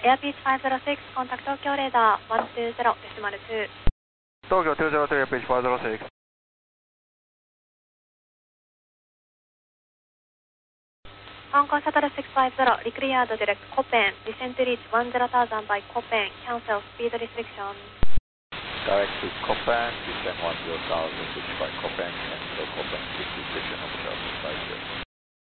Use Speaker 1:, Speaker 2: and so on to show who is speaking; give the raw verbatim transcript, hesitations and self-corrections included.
Speaker 1: Airpeace five zero six, contact Tokyo radar one two zero decimal two.
Speaker 2: Tokyo two zero two, Airpeace five zero six.
Speaker 1: Hong Kong Shuttle six five zero, recleared direct Copen, descent to reach one zero thousand by Copen, cancel speed restriction.
Speaker 2: Direct to Copen, descend one zero thousand, switch by Copen, cancel Copen, speed restriction, Hotel five zero.